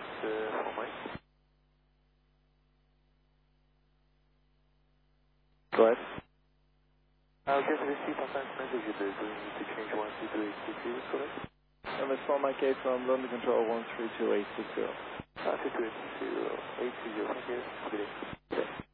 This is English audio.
for Mike. Go ahead. I'll just receive a fast message that you need to change 132.860, correct? Number 4 Mike 8 from London Control 132.860. 132.860, thank you. Good day. Okay.